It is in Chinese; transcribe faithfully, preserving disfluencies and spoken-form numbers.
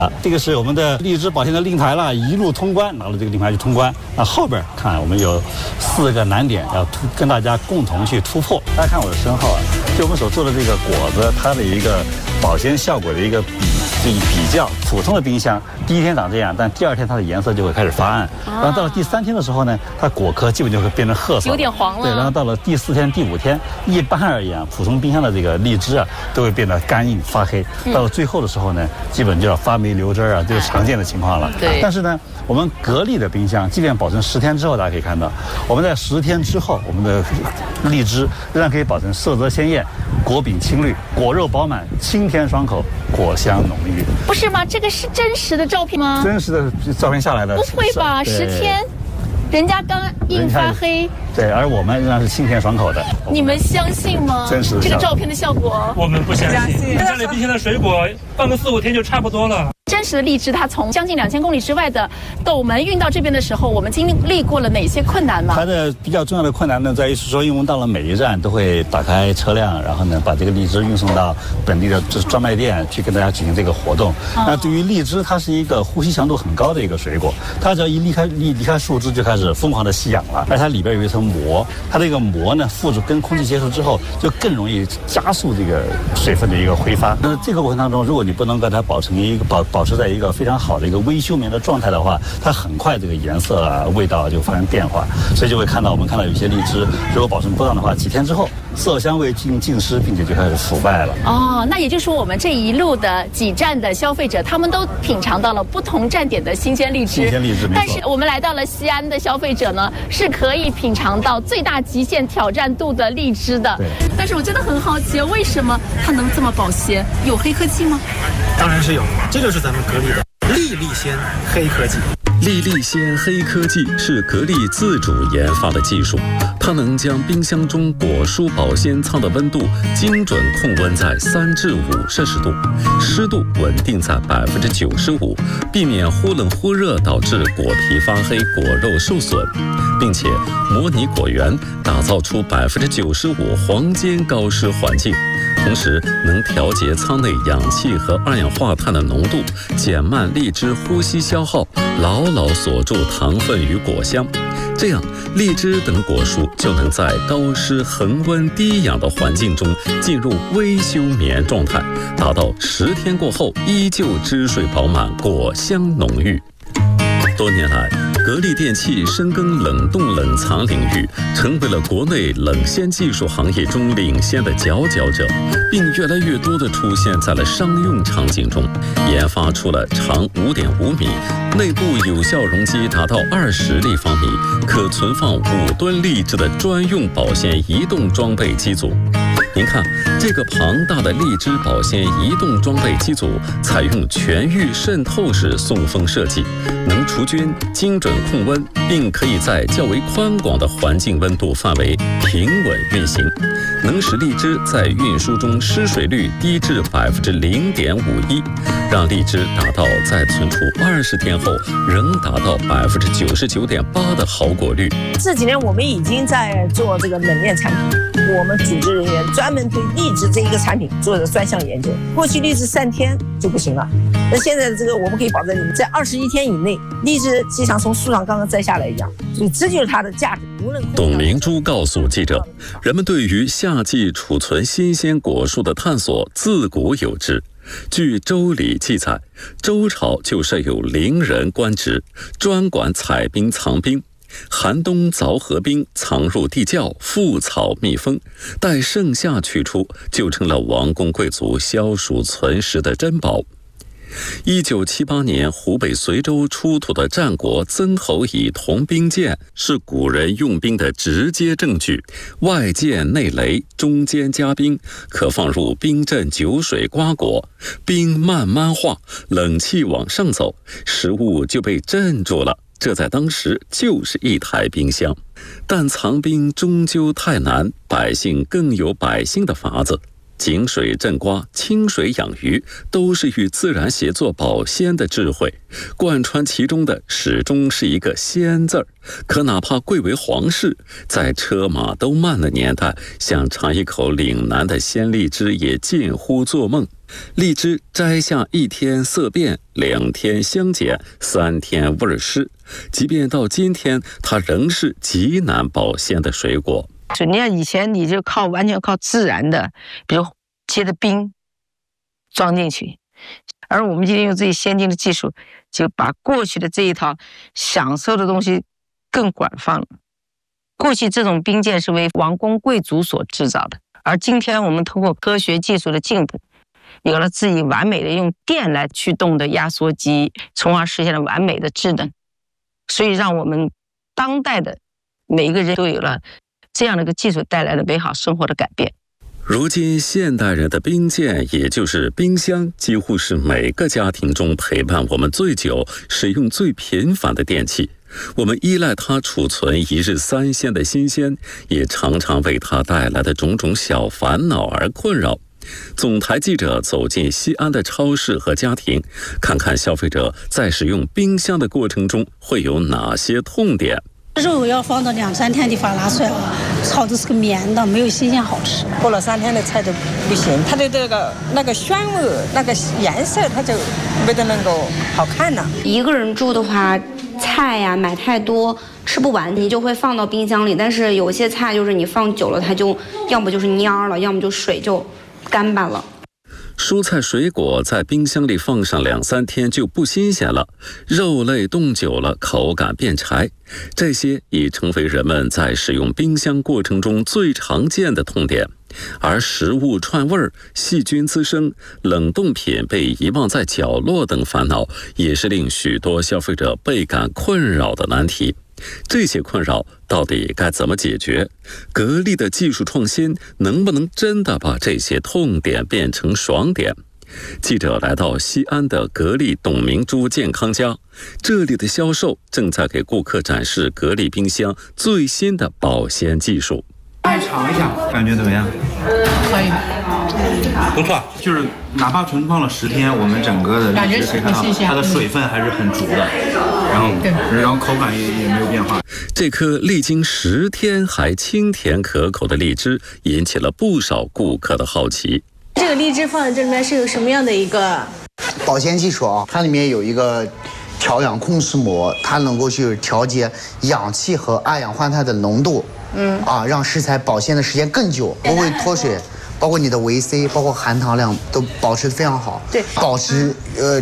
啊，这个是我们的荔枝保鲜的令牌了，一路通关，拿了这个令牌去通关。那后边看，我们有四个难点要突跟大家共同去突破。大家看我的身后啊，就我们所做的这个果子，它的一个保鲜效果的一个比这一比较，普通的冰箱第一天长这样，但第二天它的颜色就会开始发暗，然后到了第三天的时候呢，它果壳基本就会变成褐色， 有点黄了。 对，然后到了第四天、第五天，一般而言，普通冰箱的这个荔枝啊，都会变得干硬发黑。到了最后的时候呢，基本就要发霉流汁啊，这是常见的情况了。 对。 但是呢，我们格力的冰箱，即便保存十天之后，大家可以看到，我们在十天之后，我们的荔枝仍然可以保存色泽鲜艳、果柄青绿、果肉饱满、清甜爽口、果香浓郁。 不是吗？这个是真实的照片吗？ 真实的照片下来的。 不会吧？十天，人家刚硬发黑。 对，而我们仍然是清甜爽口的。 你们相信吗？ 真实的这个照片的效果， 我们不相信。家里冰箱的水果放个四五天就差不多了。 真实的荔枝，它从将近两千公里之外的斗门运到这边的时候，我们经历过了哪些困难吗？ 它的比较重要的困难呢，在于是说，因为我们到了每一站都会打开车辆，然后呢，把这个荔枝运送到本地的专卖店去跟大家举行这个活动。哦、那对于荔枝，它是一个呼吸强度很高的一个水果，它只要一离开离离开树枝，就开始疯狂的吸氧了。而它里边有一层膜，它这个膜呢，附着跟空气接触之后，就更容易加速这个水分的一个挥发。那这个过程当中，如果你不能把它保持一个保保持在一个非常好的一个微休眠的状态的话，它很快这个颜色啊、味道就发生变化，所以就会看到我们看到有些荔枝，如果保存不当的话，几天之后色香味尽尽失，并且就开始腐败了。 哦，那也就是说，我们这一路的几站的消费者，他们都品尝到了不同站点的新鲜荔枝。 新鲜荔枝， 但是我们来到了西安的消费者呢，是可以品尝到最大极限挑战度的荔枝的。 对。 但是我真的很好奇，为什么它能这么保鲜？有黑科技吗？ 当然是有，这就是咱们格力的粒粒鲜黑科技。 粒粒鲜黑科技是格力自主研发的技术，它能将冰箱中果蔬保鲜仓的温度精准控温在三至五摄氏度，湿度稳定在百分之九十五，避免忽冷忽热导致果皮发黑、果肉受损，并且模拟果园，打造出百分之九十五黄金高湿环境。同时能调节仓内氧气和二氧化碳的浓度，减慢荔枝呼吸消耗，牢牢锁住糖分与果香。这样，荔枝等果蔬就能在高湿、恒温、低氧的环境中进入微休眠状态，达到十天过后依旧汁水饱满、果香浓郁。多年来，格力电器深耕冷冻冷藏领域，成为了国内冷鲜技术行业中领先的佼佼者，并越来越多地出现在了商用场景中，研发出了长 五点五米、内部有效容积达到二十立方米、可存放五吨荔枝的专用保鲜移动装备机组。您看，这个庞大的荔枝保鲜移动装备机组采用全域渗透式送风设计，能除菌、精准控温，并可以在较为宽广的环境温度范围平稳运行，能使荔枝在运输中失水率低至百分之零点五一，让荔枝达到在存储二十天后仍达到百分之九十九点八的好果率。 这几年我们已经在做这个冷链产品，我们组织人员专门对荔枝这一个产品做了专项研究。过去荔枝三天就不行了，那现在这个我们可以保证你在二十一天以内，荔枝就像从树上刚刚摘下来一样，所以这就是它的价值。 董明珠告诉记者，人们对于夏季储存新鲜果树的探索自古有之。据《周礼》记载，周朝就设有陵人官职，专管采冰藏冰。寒冬凿河冰，藏入地窖，覆草密封，待盛夏取出，就成了王公贵族消暑存食的珍宝。一九七八年，湖北随州出土的战国曾侯乙铜兵剑是古人用兵的直接证据。外剑内雷，中间加冰，可放入冰镇酒水刮果，冰慢慢化，冷气往上走，食物就被镇住了。这在当时就是一台冰箱。但藏冰终究太难，百姓更有百姓的法子。井水镇瓜，清水养鱼，都是与自然协作保鲜的智慧。贯穿其中的始终是一个鲜字儿。可哪怕贵为皇室，在车马都慢的年代，想尝一口岭南的鲜荔枝也近乎做梦。 荔枝摘下一天色变，两天香减，三天味儿失。即便到今天，它仍是极难保鲜的水果。 你看以前你就靠完全靠自然的，比如结的冰装进去，而我们今天用最先进的技术，就把过去的这一套享受的东西更广泛了。过去这种冰鉴是为王公贵族所制造的，而今天我们通过科学技术的进步，有了自己完美的用电来驱动的压缩机，从而实现了完美的智能。所以让我们当代的每一个人都有了这样的一个技术带来的美好生活的改变。 如今现代人的冰鉴，也就是冰箱，几乎是每个家庭中陪伴我们最久、使用最频繁的电器。我们依赖它储存一日三鲜的新鲜，也常常为它带来的种种小烦恼而困扰。总台记者走进西安的超市和家庭，看看消费者在使用冰箱的过程中会有哪些痛点。 肉要放到两三天的话拿出来了，炒的是个绵的，没有新鲜好吃。 过了三天的菜都不行，它的这个那个鲜味、那个颜色，它就没得能够好看了。 一个人住的话，菜呀、啊、买太多吃不完，你就会放到冰箱里。但是有些菜就是你放久了，它就要么就是蔫了，要么就水就干巴了。 蔬菜水果在冰箱里放上两三天就不新鲜了，肉类冻久了口感变柴，这些已成为人们在使用冰箱过程中最常见的痛点。而食物串味儿、细菌滋生、冷冻品被遗忘在角落等烦恼，也是令许多消费者倍感困扰的难题。这些困扰到底该怎么解决？格力的技术创新能不能真的把这些痛点变成爽点？记者来到西安的格力董明珠健康家，这里的销售正在给顾客展示格力冰箱最新的保鲜技术。 来尝一下，感觉怎么样？ 可以， 不错。就是哪怕存放了十天，我们整个的感觉可以看到它的水分还是很足的，然后然后口感也也没有变化。 这颗历经十天还清甜可口的荔枝，引起了不少顾客的好奇。 这个荔枝放在这里面是有什么样的一个保鲜技术啊？它里面有一个调氧控制膜，它能够去调节氧气和二氧化碳的浓度。嗯啊，让食材保鲜的时间更久，不会脱水，包括你的维 C， 包括含糖量都保持得非常好。对，保持